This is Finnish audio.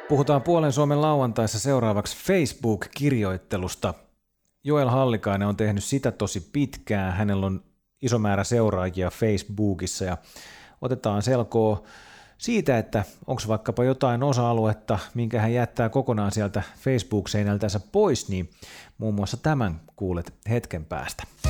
Puhutaan Puolen Suomen lauantaissa seuraavaksi Facebook-kirjoittelusta. Joel Hallikainen on tehnyt sitä tosi pitkään. Hänellä on iso määrä seuraajia Facebookissa ja otetaan selkoa siitä, että onko vaikkapa jotain osa-aluetta, minkä hän jättää kokonaan sieltä Facebook-seinältänsä pois, niin muun muassa tämän kuulet hetken päästä.